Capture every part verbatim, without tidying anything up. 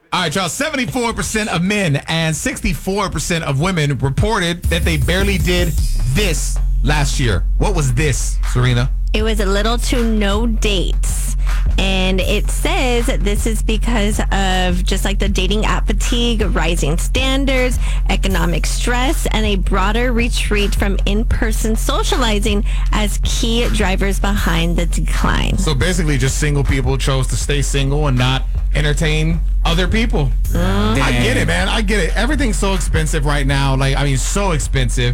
All right, y'all. seventy-four percent of men and sixty-four percent of women reported that they barely did this last year. What was this, Serena? It was a little to no dates. And it says that this is because of just like the dating app fatigue, rising standards, economic stress, and a broader retreat from in-person socializing as key drivers behind the decline. So basically, just single people chose to stay single and not entertain other people. Mm. I get it, man. I get it. Everything's so expensive right now. Like, I mean, so expensive.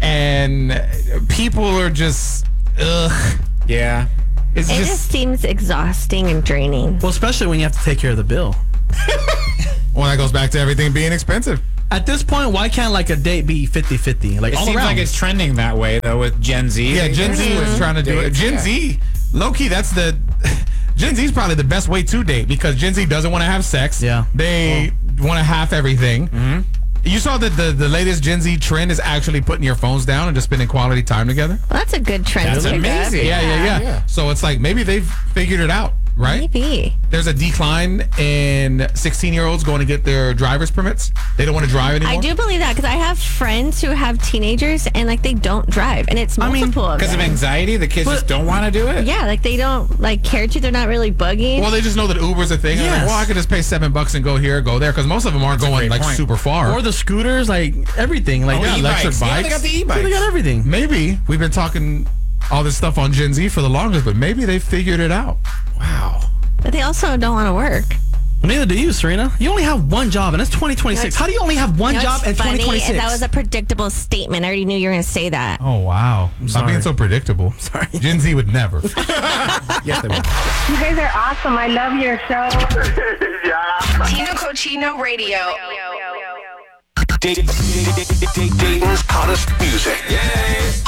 And people are just, ugh. Yeah. It's it just, just seems exhausting and draining. Well, especially when you have to take care of the bill. Well, that goes back to everything being expensive. At this point, why can't like a date be fifty-fifty? Like, it all seems around. like it's trending that way, though, with Gen Z. Yeah, Gen Z is trying to do it. Gen yeah. Z, low-key, that's the... Gen Z is probably the best way to date because Gen Z doesn't want to have sex. Yeah. They well. want to half everything. Mm-hmm. You saw that the, the latest Gen Z trend is actually putting your phones down and just spending quality time together? Well, that's a good trend. That's amazing. Yeah, yeah, yeah, yeah. So it's like maybe they've figured it out, right? Maybe. There's a decline in sixteen-year-olds going to get their driver's permits. They don't want to drive anymore. I do believe that because I have friends who have teenagers and like they don't drive, and it's multiple I mean, because of anxiety, the kids but, just don't want to do it. Yeah, like they don't like care to. They're not really bugging. Well, they just know that Uber's a thing. Yes. Like, well, I could just pay seven bucks and go here, go there, because most of them aren't That's going like point. super far. Or the scooters, like everything, like oh, yeah, electric bikes. Yeah, they got the e-bikes. They got everything. Maybe we've been talking all this stuff on Gen Z for the longest, but maybe they figured it out. Wow. But they also don't want to work. Well, neither do you, Serena. You only have one job, and it's twenty twenty-six. How do you only have one you know, job in funny? twenty twenty-six? That was a predictable statement. I already knew you were going to say that. Oh, wow. I'm Stop being so predictable. Sorry. Gen Z would never. Yes, they would. You guys are awesome. I love your show. Yeah. Tino Cochino Radio. Dayton's hottest music. Yay.